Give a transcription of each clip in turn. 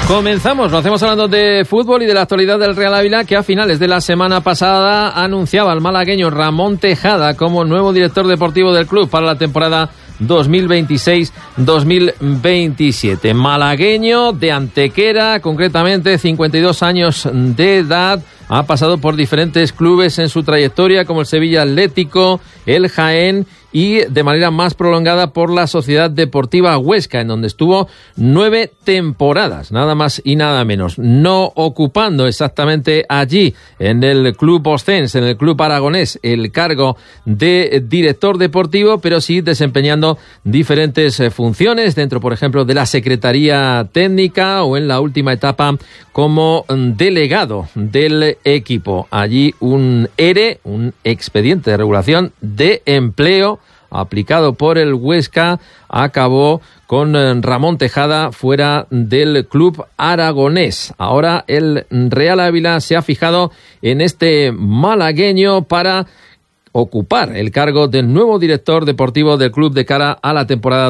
Comenzamos, lo hacemos hablando de fútbol y de la actualidad del Real Ávila, que a finales de la semana pasada anunciaba al malagueño Ramón Tejada como nuevo director deportivo del club para la temporada 2026-2027. Malagueño de Antequera, concretamente 52 años de edad. Ha pasado por diferentes clubes en su trayectoria, como el Sevilla Atlético, el Jaén y de manera más prolongada por la Sociedad Deportiva Huesca, en donde estuvo 9 temporadas, nada más y nada menos. No ocupando exactamente allí, en el club oscense, en el club aragonés, el cargo de director deportivo, pero sí desempeñando diferentes funciones dentro, por ejemplo, de la Secretaría Técnica o en la última etapa como delegado del equipo. Allí un ERE, un expediente de regulación de empleo aplicado por el Huesca, acabó con Ramón Tejada fuera del club aragonés. Ahora el Real Ávila se ha fijado en este malagueño para ocupar el cargo del nuevo director deportivo del club de cara a la temporada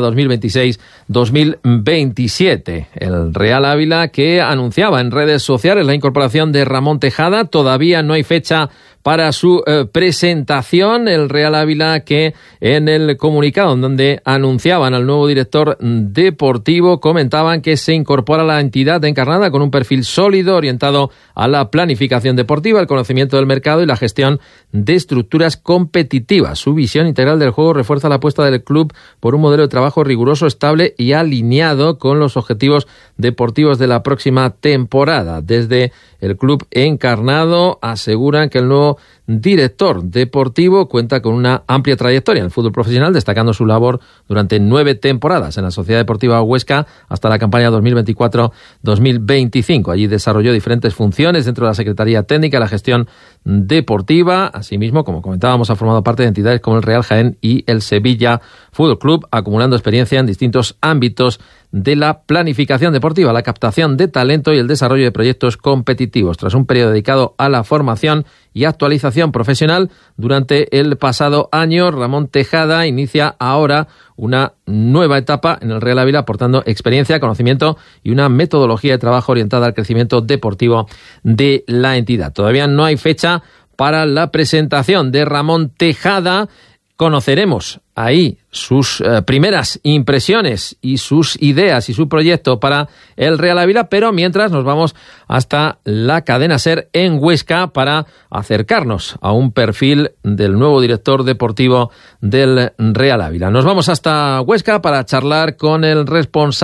2026-2027. El Real Ávila, que anunciaba en redes sociales la incorporación de Ramón Tejada, todavía no hay fecha para su presentación. El Real Ávila, que en el comunicado en donde anunciaban al nuevo director deportivo, comentaban que se incorpora a la entidad encarnada con un perfil sólido orientado a la planificación deportiva, el conocimiento del mercado y la gestión de estructuras competitivas. Su visión integral del juego refuerza la apuesta del club por un modelo de trabajo riguroso, estable y alineado con los objetivos deportivos de la próxima temporada. Desde el club encarnado aseguran que el nuevo director deportivo cuenta con una amplia trayectoria en el fútbol profesional, destacando su labor durante 9 temporadas en la Sociedad Deportiva Huesca hasta la campaña 2024-2025. Allí desarrolló diferentes funciones dentro de la Secretaría Técnica, la gestión deportiva. Asimismo, como comentábamos, ha formado parte de entidades como el Real Jaén y el Sevilla Fútbol Club, acumulando experiencia en distintos ámbitos de la planificación deportiva, la captación de talento y el desarrollo de proyectos competitivos. Tras un periodo dedicado a la formación y actualización profesional durante el pasado año, Ramón Tejada inicia ahora una nueva etapa en el Real Ávila, aportando experiencia, conocimiento y una metodología de trabajo orientada al crecimiento deportivo de la entidad. Todavía no hay fecha para la presentación de Ramón Tejada. Conoceremos ahí sus primeras impresiones y sus ideas y su proyecto para el Real Ávila, pero mientras nos vamos hasta la cadena SER en Huesca para acercarnos a un perfil del nuevo director deportivo del Real Ávila. Nos vamos hasta Huesca para charlar con el responsable